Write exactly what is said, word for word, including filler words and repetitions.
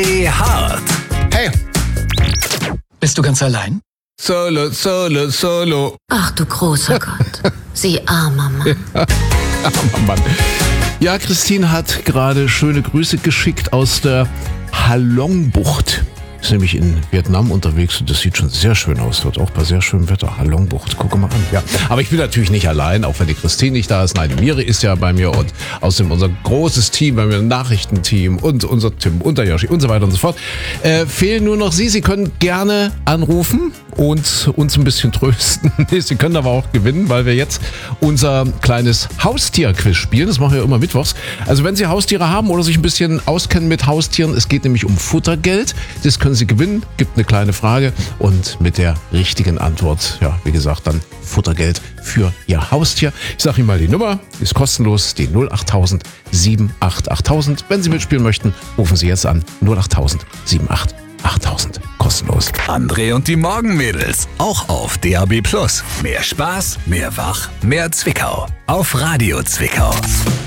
Hart. Hey, Bist du ganz allein? Solo, Solo, Solo. Ach du großer Gott, Sie armer Mann. Armer Mann. Ja, Christine hat gerade schöne Grüße geschickt aus der Halong-Bucht. Ist nämlich in Vietnam unterwegs und das sieht schon sehr schön aus. Wird auch bei sehr schönem Wetter. Halong-Bucht, gucke mal an. Ja, aber ich bin natürlich nicht allein, auch wenn die Christine nicht da ist. Nein, die Miri ist ja bei mir und außerdem unser großes Team, bei mir ein Nachrichtenteam und unser Tim und der Yoshi und so weiter und so fort. Äh, fehlen nur noch Sie. Sie können gerne anrufen und uns ein bisschen trösten. Sie können aber auch gewinnen, weil wir jetzt unser kleines Haustier-Quiz spielen. Das machen wir immer mittwochs. Also wenn Sie Haustiere haben oder sich ein bisschen auskennen mit Haustieren, es geht nämlich um Futtergeld. Das können Sie gewinnen. Gibt eine kleine Frage und mit der richtigen Antwort, ja, wie gesagt, dann Futtergeld für Ihr Haustier. Ich sage Ihnen mal die Nummer, ist kostenlos, die null acht tausend sieben acht achttausend. Wenn Sie mitspielen möchten, rufen Sie jetzt an null acht tausend sieben acht achttausend. Kostenlos. André und die Morgenmädels. Auch auf D A B Plus. Mehr Spaß, mehr Wach, mehr Zwickau. Auf Radio Zwickau.